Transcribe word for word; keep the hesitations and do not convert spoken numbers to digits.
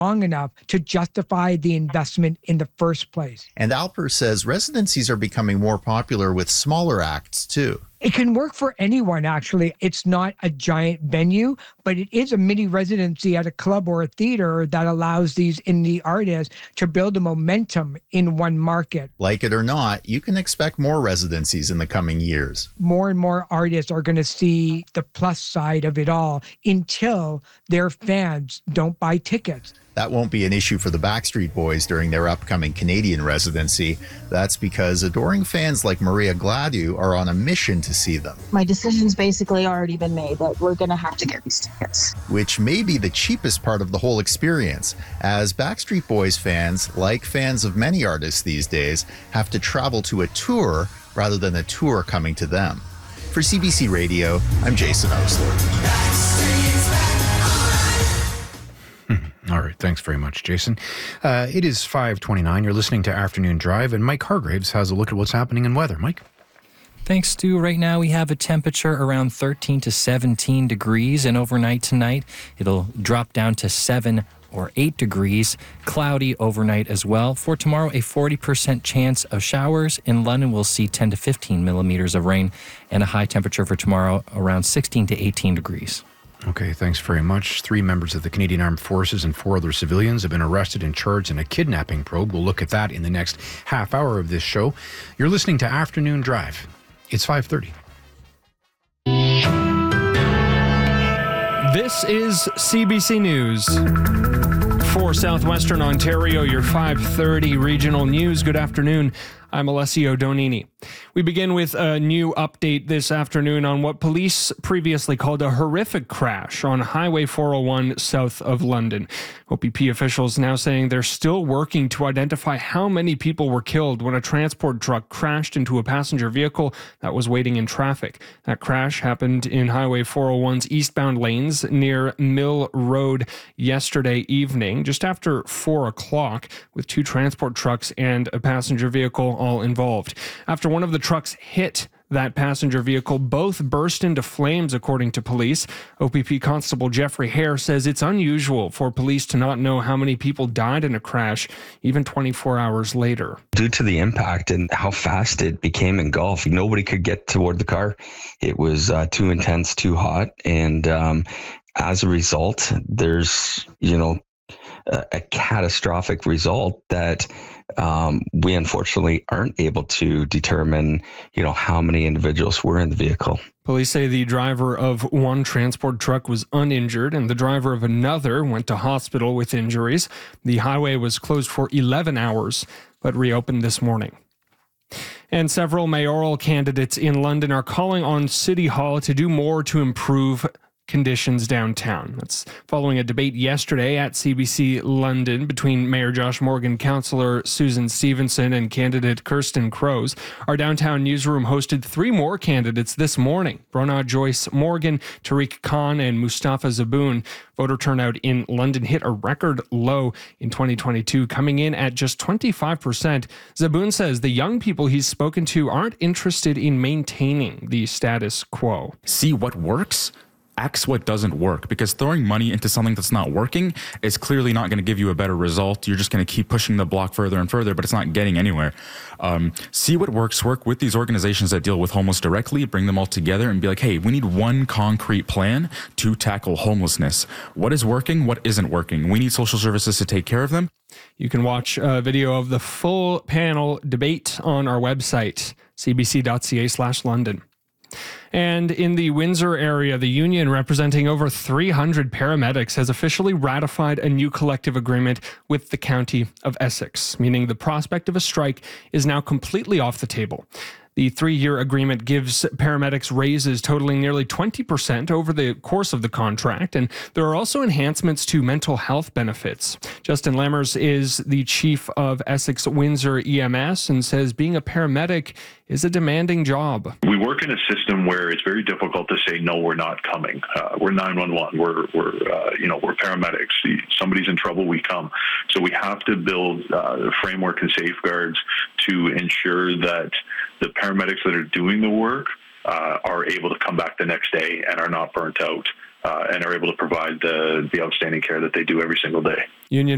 long enough to justify the investment in the first place. And Alper says residencies are becoming more popular with smaller acts too. It can work for anyone, actually. It's not a giant venue, but it is a mini residency at a club or a theater that allows these indie artists to build a momentum in one market. Like it or not, you can expect more residencies in the coming years. More and more artists are going to see the plus side of it all until their fans don't buy tickets. That won't be an issue for the Backstreet Boys during their upcoming Canadian residency. That's because adoring fans like Maria Gladue are on a mission to see them. My decision's basically already been made that we're going to have to get these tickets. Which may be the cheapest part of the whole experience, as Backstreet Boys fans, like fans of many artists these days, have to travel to a tour rather than a tour coming to them. For C B C Radio, I'm Jason Osler. All right, thanks very much, Jason. Uh, it is five twenty-nine. You're listening to Afternoon Drive, and Mike Hargraves has a look at what's happening in weather. Mike? Thanks, Stu. Right now we have a temperature around thirteen to seventeen degrees, and overnight tonight it'll drop down to seven or eight degrees. Cloudy overnight as well. For tomorrow, a forty percent chance of showers. In London, we'll see ten to fifteen millimeters of rain, and a high temperature for tomorrow around sixteen to eighteen degrees. Okay, thanks very much. Three members of the Canadian Armed Forces and four other civilians have been arrested and charged in a kidnapping probe. We'll look at that in the next half hour of this show. You're listening to Afternoon Drive. It's five thirty. This is C B C News. For Southwestern Ontario, your five thirty regional news. Good afternoon. I'm Alessio Donini. We begin with a new update this afternoon on what police previously called a horrific crash on Highway four oh one south of London. O P P officials now saying they're still working to identify how many people were killed when a transport truck crashed into a passenger vehicle that was waiting in traffic. That crash happened in Highway four oh one's eastbound lanes near Mill Road yesterday evening, just after four o'clock, with two transport trucks and a passenger vehicle all involved. After one of the trucks hit that passenger vehicle, both burst into flames, according to police. O P P Constable Jeffrey Hare says it's unusual for police to not know how many people died in a crash, even twenty-four hours later. Due to the impact and how fast it became engulfed, nobody could get toward the car. It was uh, too intense, too hot. And um, as a result, there's, you know, a, a catastrophic result that Um, we unfortunately aren't able to determine, you know, how many individuals were in the vehicle. Police say the driver of one transport truck was uninjured and the driver of another went to hospital with injuries. The highway was closed for eleven hours, but reopened this morning. And several mayoral candidates in London are calling on City Hall to do more to improve conditions downtown. That's following a debate yesterday at C B C London between Mayor Josh Morgan, Councillor Susan Stevenson, and candidate Kirsten Crows. Our downtown newsroom hosted three more candidates this morning: Brona Joyce Morgan, Tariq Khan, and Mustafa Zaboon. Voter turnout in London hit a record low in twenty twenty-two, coming in at just twenty-five percent. Zaboon says the young people he's spoken to aren't interested in maintaining the status quo. See what works, X what doesn't work, because throwing money into something that's not working is clearly not going to give you a better result. You're just going to keep pushing the block further and further, but it's not getting anywhere. Um, see what works, work with these organizations that deal with homeless directly, bring them all together and be like, hey, we need one concrete plan to tackle homelessness. What is working? What isn't working? We need social services to take care of them. You can watch a video of the full panel debate on our website, cbc.ca slash London. And in the Windsor area, the union representing over three hundred paramedics has officially ratified a new collective agreement with the County of Essex, meaning the prospect of a strike is now completely off the table. The three-year agreement gives paramedics raises totaling nearly twenty percent over the course of the contract, and there are also enhancements to mental health benefits. Justin Lammers is the chief of Essex Windsor E M S and says being a paramedic is a demanding job. We work in a system where it's very difficult to say, no, we're not coming. Uh, we're nine one one. We're, we're uh, you know, we're paramedics. Somebody's in trouble, we come. So we have to build uh, the framework and safeguards to ensure that the paramedics that are doing the work uh, are able to come back the next day and are not burnt out uh, and are able to provide the, the outstanding care that they do every single day. Union